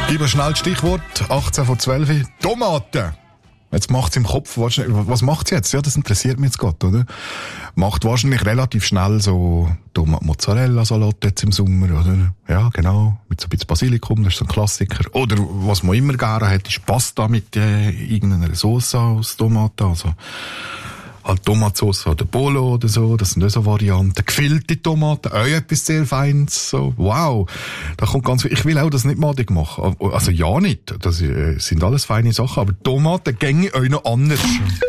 Gib schnell das Stichwort, 18:12 Tomaten. Jetzt macht es im Kopf wahrscheinlich, was macht sie jetzt? Ja, das interessiert mich jetzt gerade, oder? Macht wahrscheinlich relativ schnell so Tomat-Mozzarella-Salat jetzt im Sommer, oder? Ja, genau. Mit so ein bisschen Basilikum, das ist so ein Klassiker. Oder was man immer gerne hat, ist Pasta mit irgendeiner Sauce aus Tomaten, also halt Tomatsauce oder Bolo oder so, das sind auch so Varianten. Gefüllte Tomaten, auch etwas sehr Feines, so, wow. Da kommt ganz viel. Ich will auch das nicht madig machen. Also ja nicht, das sind alles feine Sachen, aber Tomaten gänge euch noch anders.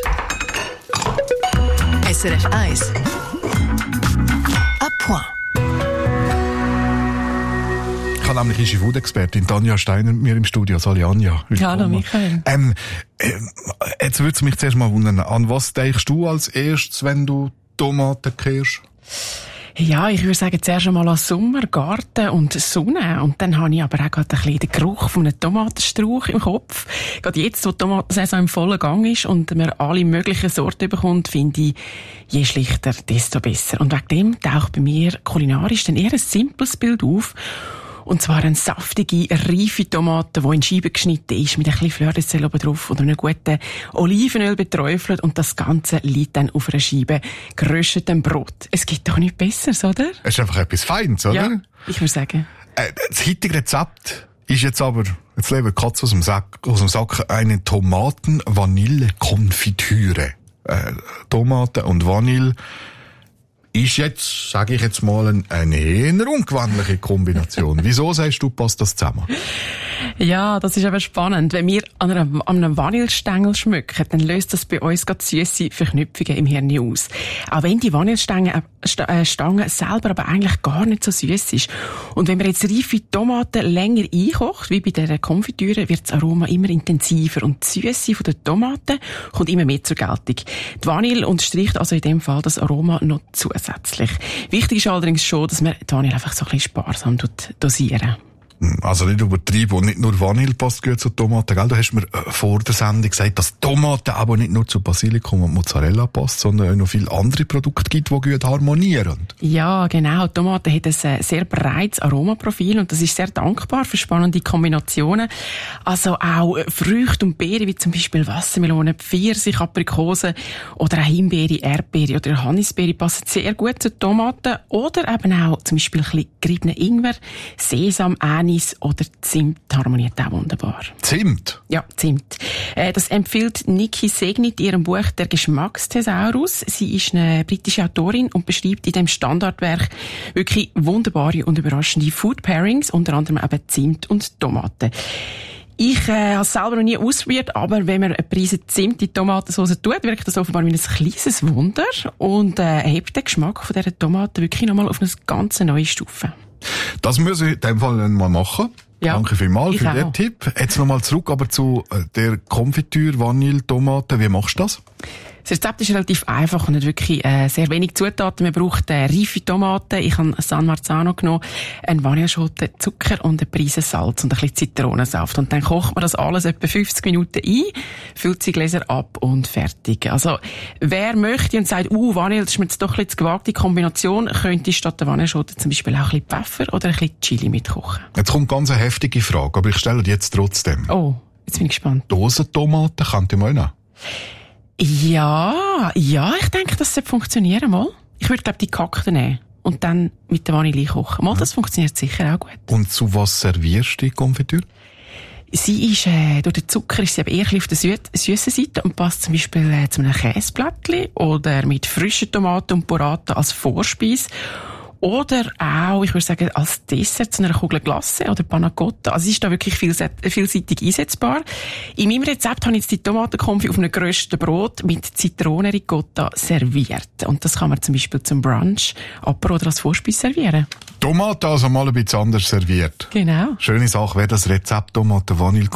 SRF 1 à point. Ich habe nämlich unsere Food-Expertin Tanja Steiner mit mir im Studio. Hallo Anja. Hallo Michael. Jetzt würde es mich zuerst mal wundern, an was denkst du als erstes, wenn du Tomaten kehrst? Ja, ich würde sagen, zuerst einmal an Sommer, Garten und Sonne. Und dann habe ich aber auch gerade ein bisschen den Geruch von einem Tomatenstrauch im Kopf. Gerade jetzt, wo die Tomatensaison im vollen Gang ist und man alle möglichen Sorten bekommt, finde ich, je schlichter, desto besser. Und wegen dem taucht bei mir kulinarisch dann eher ein simples Bild auf. Und zwar eine saftige, reife Tomate, die in Scheiben geschnitten ist, mit ein bisschen Fleur de Sel oben drauf oder einem guten Olivenöl beträufelt. Und das Ganze liegt dann auf einer Scheibe geröstetem Brot. Es gibt doch nichts Besseres, oder? Es ist einfach etwas Feines, oder? Ja, ich würde sagen. Das heutige Rezept ist jetzt aber, jetzt leben Katze aus dem Sack, eine Tomaten-Vanille-Konfitüre. Tomaten und Vanille ist jetzt, sage ich jetzt mal, eine eher ungewöhnliche Kombination. Wieso sagst du, passt das zusammen? Ja, das ist aber spannend. Wenn wir an einem Vanillestängel schmücken, dann löst das bei uns gerade süsse Verknüpfungen im Hirn aus. Auch wenn die Vanillestange selber aber eigentlich gar nicht so süß ist. Und wenn man jetzt reife Tomaten länger einkocht, wie bei der Konfitüre, wird das Aroma immer intensiver und die Süße von der Tomaten kommt immer mehr zur Geltung. Die Vanille unterstreicht also in dem Fall das Aroma noch zusätzlich. Wichtig ist allerdings schon, dass man die Vanille einfach so ein bisschen sparsam dosieren. Also nicht übertrieben und nicht nur Vanille passt gut zu Tomaten, gell? Du hast mir vor der Sendung gesagt, dass Tomaten aber nicht nur zu Basilikum und Mozzarella passt, sondern auch noch viele andere Produkte gibt, die gut harmonieren. Ja, genau. Tomaten haben ein sehr breites Aromaprofil und das ist sehr dankbar für spannende Kombinationen. Also auch Früchte und Beeren, wie zum Beispiel Wassermelone, Pfirsich, Aprikose oder auch Himbeere, Erdbeere oder Johannisbeere passen sehr gut zu Tomaten oder eben auch zum Beispiel ein bisschen geriebenen Ingwer, Sesam, Anis oder Zimt harmoniert auch wunderbar. Zimt? Ja, Zimt. Das empfiehlt Niki Segnit in ihrem Buch «Der Geschmacksthesaurus». Sie ist eine britische Autorin und beschreibt in dem Standardwerk wirklich wunderbare und überraschende Food Pairings, unter anderem eben Zimt und Tomaten. Ich habe es selber noch nie ausprobiert, aber wenn man eine Prise Zimt in die Tomatensauce tut, wirkt das offenbar wie ein kleines Wunder und hebt den Geschmack von dieser Tomate wirklich nochmal auf eine ganz neue Stufe. Das muss ich in dem Fall mal machen. Ja, danke vielmals für den Tipp. Jetzt nochmal zurück aber zu der Konfitüre, Vanille, Tomaten. Wie machst du das? Das Rezept ist relativ einfach und hat wirklich sehr wenig Zutaten. Man braucht reife Tomaten. Ich habe San Marzano genommen, eine Vanilleschote, Zucker und eine Prise Salz und ein bisschen Zitronensaft. Und dann kocht man das alles etwa 50 Minuten ein, füllt die Gläser ab und fertig. Also, wer möchte und sagt, Vanille, das ist mir jetzt doch ein bisschen zu gewagte Kombination, könnte statt der Vanilleschote zum Beispiel auch ein bisschen Pfeffer oder ein bisschen Chili mitkochen. Jetzt kommt ganz eine heftige Frage, aber ich stelle die jetzt trotzdem. Oh, jetzt bin ich gespannt. Dosentomaten könnt ihr mal nehmen? Ja, ich denke, das sollte funktionieren, mal. Ich würde, glaube ich, die gehackten nehmen und dann mit der Vanille kochen. Mal, das funktioniert sicher auch gut. Und zu was servierst du die Konfitüre? Sie ist, durch den Zucker ist sie aber eher auf der süßen Seite und passt zum Beispiel zu einem Käseblättchen oder mit frischen Tomaten und Burrata als Vorspeise. Oder auch, ich würde sagen, als Dessert zu einer Kugel Glace oder Panna Cotta. Also, sie ist da wirklich vielseitig einsetzbar. In meinem Rezept habe ich jetzt die Tomatenkonfi auf einem gerösteten Brot mit Zitronenricotta serviert. Und das kann man zum Beispiel zum Brunch, Apero oder als Vorspeise servieren. Tomaten also mal ein bisschen anders serviert. Genau. Schöne Sache wäre das Rezept Tomaten Vanille